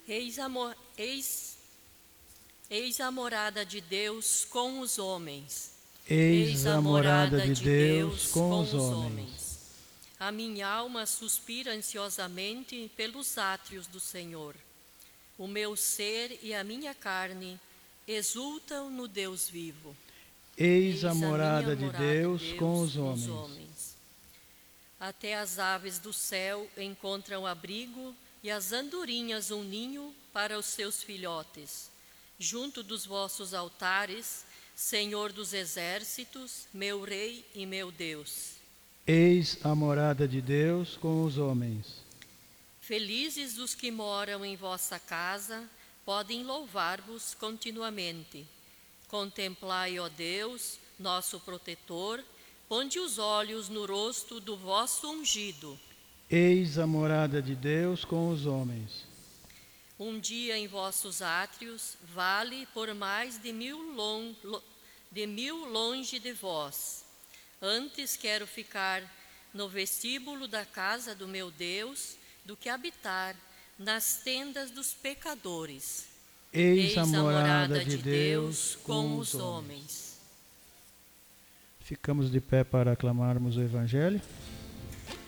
Eis a morada de Deus com os homens. Eis a morada de Deus com os homens. A minha alma suspira ansiosamente pelos átrios do Senhor. O meu ser e a minha carne exultam no Deus vivo. Eis a morada de Deus com os homens. Até as aves do céu encontram abrigo e as andorinhas um ninho para os seus filhotes. Junto dos vossos altares, Senhor dos exércitos, meu Rei e meu Deus. Eis a morada de Deus com os homens. Felizes os que moram em vossa casa, podem louvar-vos continuamente. Contemplai, ó Deus, nosso protetor, ponde os olhos no rosto do vosso ungido. Eis a morada de Deus com os homens. Um dia em vossos átrios vale por mais de mil longe de vós. Antes quero ficar no vestíbulo da casa do meu Deus do que habitar nas tendas dos pecadores. Eis a morada de Deus com os homens. Ficamos de pé para aclamarmos o Evangelho.